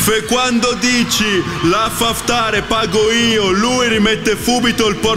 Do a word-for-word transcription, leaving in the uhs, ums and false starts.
Fe quando dici la faftare pago io, lui rimette subito il